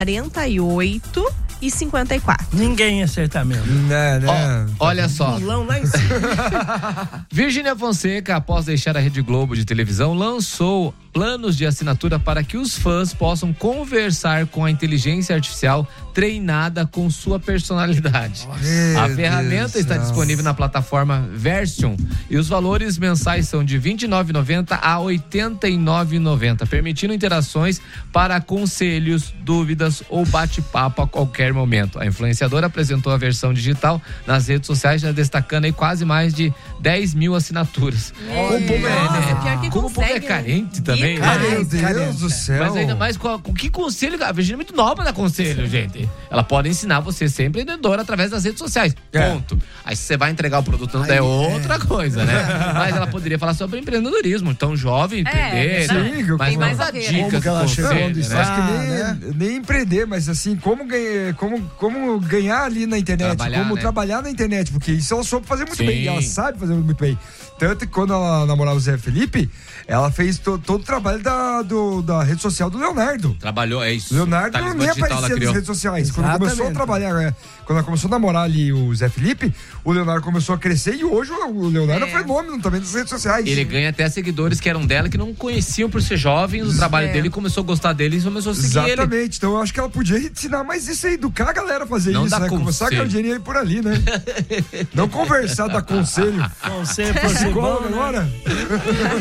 48,54. Ninguém ia acertar mesmo. Olha só. Lá em cima. Virgínia Fonseca, após deixar a Rede Globo de televisão, lançou planos de assinatura para que os fãs possam conversar com a inteligência artificial treinada com sua personalidade. A ferramenta está disponível na plataforma Version e os valores mensais são de R$ 29,90 a R$ 89,90, permitindo interações para conselhos, dúvidas ou bate-papo a qualquer momento. A influenciadora apresentou a versão digital nas redes sociais, já destacando aí quase mais de 10 mil assinaturas. Como o povo é carente também. Meu Deus do céu. Mas ainda mais com que conselho? A Virgínia é muito nova pra dar conselho, gente. Ela pode ensinar você a ser empreendedora através das redes sociais. Ponto. Aí se você vai entregar o produto, não é outra coisa, né? Mas ela poderia falar sobre empreendedorismo. Então, jovem, empreender. Mas não dá dicas. Como que ela chegou onde está, Acho que nem empreender, mas assim, como ganhar ali na internet, trabalhar na internet, porque isso ela soube fazer muito bem, ela sabe fazer muito bem. Tanto que quando ela namorava o Zé Felipe, ela fez todo o trabalho da rede social do Leonardo. Trabalhou, é isso. Leonardo não nem aparecia nas redes sociais. Quando começou a trabalhar, quando ela começou a namorar ali o Zé Felipe, o Leonardo começou a crescer e hoje o Leonardo é um fenômeno também nas redes sociais. Ele ganha até seguidores que eram dela, que não conheciam por ser jovens o trabalho dele, começou a gostar dele e começou a seguir ele. Exatamente, então eu acho que ela podia ensinar mais isso aí, educar a galera a fazer não isso, né? Começar a ganhar dinheiro por ali, né? Não conversar, dar conselho. Conselho por ser bom, agora.